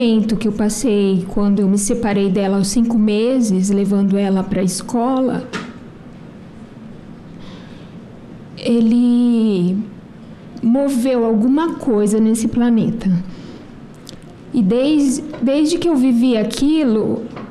momento que eu passei quando eu me separei dela aos 5 meses, levando ela para a escola, ele moveu alguma coisa nesse planeta. E desde que eu vivi aquilo,